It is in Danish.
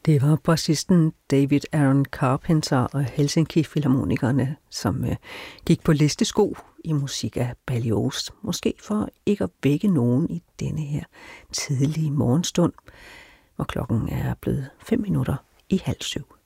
Det var bassisten David Aaron Carpenter og Helsinki-filharmonikerne, som gik på listesko i musik af Berlioz. Måske for ikke at vække nogen i denne her tidlige morgenstund, hvor klokken er blevet 7:05.